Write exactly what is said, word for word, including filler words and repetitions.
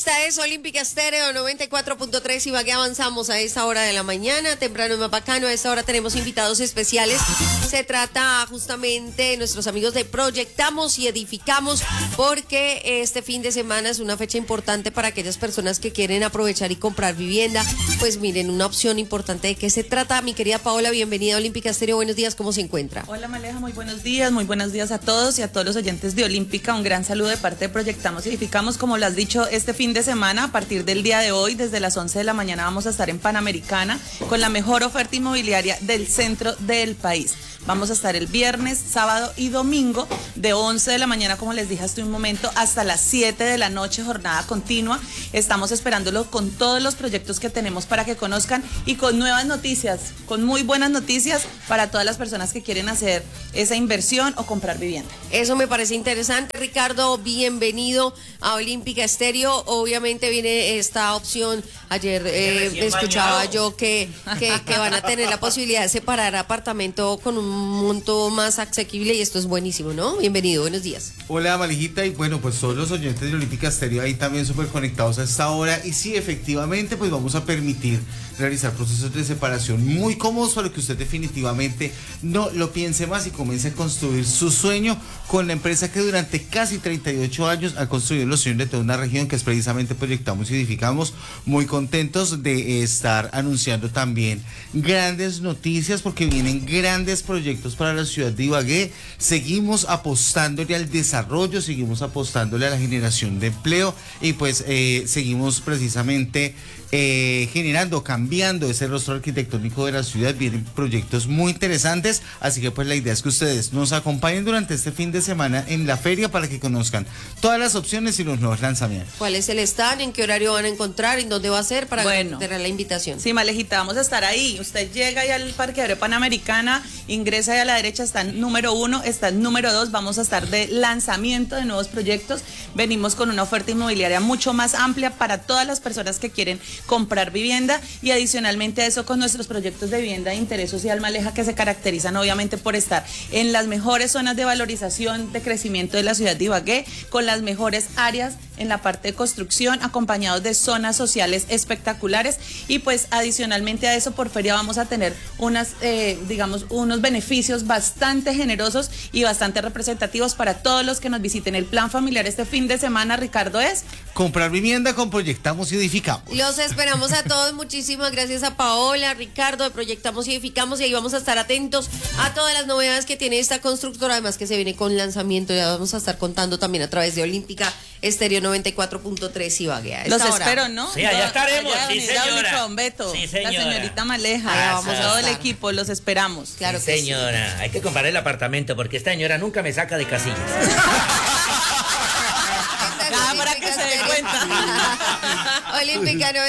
Esta es Olímpica Estéreo noventa y cuatro punto tres y va que avanzamos a esta hora de la mañana, temprano y más bacano. A esta hora tenemos invitados especiales. Se trata justamente de nuestros amigos de Proyectamos y Edificamos, porque este fin de semana es una fecha importante para aquellas personas que quieren aprovechar y comprar vivienda. Pues miren, una opción importante. ¿De qué se trata? Mi querida Paola, bienvenida a Olímpica Estéreo. Buenos días, ¿cómo se encuentra? Hola Maleja, muy buenos días, muy buenos días a todos y a todos los oyentes de Olímpica. Un gran saludo de parte de Proyectamos y Edificamos. Como lo has dicho, este fin de semana, a partir del día de hoy, desde las once de la mañana, vamos a estar en Panamericana con la mejor oferta inmobiliaria del centro del país. Vamos a estar el viernes, sábado y domingo de once de la mañana, como les dije hace un momento, hasta las siete de la noche, jornada continua. Estamos esperándolo con todos los proyectos que tenemos para que conozcan y con nuevas noticias, con muy buenas noticias para todas las personas que quieren hacer esa inversión o comprar vivienda. Eso me parece interesante. Ricardo, bienvenido a Olímpica Estéreo. Obviamente viene esta opción. Ayer eh, escuchaba bañado. yo que, que, que van a tener la posibilidad de separar apartamento con un monto más asequible y esto es buenísimo, ¿no? Bienvenido, buenos días. Hola Malijita, y bueno, pues todos los oyentes de Olímpica Estéreo ahí también súper conectados a esta hora, y sí, efectivamente, pues vamos a permitir realizar procesos de separación muy cómodos para que usted definitivamente no lo piense más y comience a construir su sueño con la empresa que durante casi treinta y ocho años ha construido los sueños de toda una región, que es precisamente Proyectamos y Edificamos. Muy contentos de estar anunciando también grandes noticias, porque vienen grandes proyectos para la ciudad de Ibagué. Seguimos apostándole al desarrollo, seguimos apostándole a la generación de empleo y pues eh, seguimos precisamente eh, generando, cambiando ese rostro arquitectónico de la ciudad. Vienen proyectos muy interesantes, así que pues la idea es que ustedes nos acompañen durante este fin de semana en la feria para que conozcan todas las opciones y los nuevos lanzamientos. ¿Cuál es el stand? ¿En qué horario van a encontrar? ¿En dónde va a ser? Para bueno, tener la invitación. Sí, Malejita, vamos a estar ahí. Usted llega ahí al parqueadero Panamericana, ingresa ahí a la derecha, está el número uno, está el número dos. Vamos a estar de lanzamiento de nuevos proyectos. Venimos con una oferta inmobiliaria mucho más amplia para todas las personas que quieren comprar vivienda, y adicionalmente a eso con nuestros proyectos de vivienda de interés social, Maleja, que se caracterizan obviamente por estar en las mejores zonas de valorización, de crecimiento de la ciudad de Ibagué, con las mejores áreas en la parte de construcción, acompañados de zonas sociales espectaculares. Y pues adicionalmente a eso, por feria vamos a tener unas, eh, digamos, unos beneficios bastante generosos y bastante representativos para todos los que nos visiten. El plan familiar este fin de semana, Ricardo, es comprar vivienda con Proyectamos y Edificamos. Los esperamos a todos. Muchísimas gracias a Paola, Ricardo de Proyectamos y Edificamos, y ahí vamos a estar atentos a todas las novedades que tiene esta constructora, además que se viene con lanzamiento. Ya vamos a estar contando también a través de Olímpica Estéreo noventa y cuatro punto tres Ibagué. Los hora. espero, ¿no? Sí, allá estaremos, allá sí, señora. Beto, Sí, señora. La señorita Maleja, Allá vamos, vamos a todo el estar. equipo, los esperamos. Claro Sí, que señora, sí. hay que comprar el apartamento porque esta señora nunca me saca de casillas. Nada, para que se dé cuenta. Olímpica